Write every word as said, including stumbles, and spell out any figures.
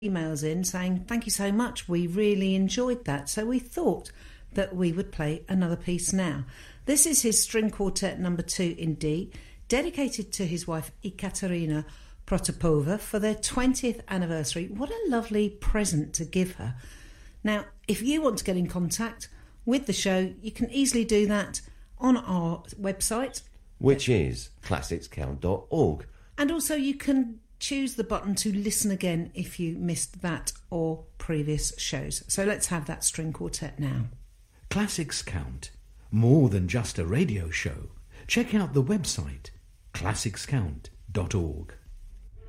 emails in saying, thank you so much, we really enjoyed that. So we thought that we would play another piece now. This is his string quartet number two in D, dedicated to his wife Ekaterina Protopova for their twentieth anniversary. What a lovely present to give her. Now, if you want to get in contact with the show, you can easily do that on our website, which is classics count dot org. And also you can choose the button to listen again if you missed that or previous shows. So let's have that string quartet now. Classics Count. More than just a radio show. Check out the website classics count dot org.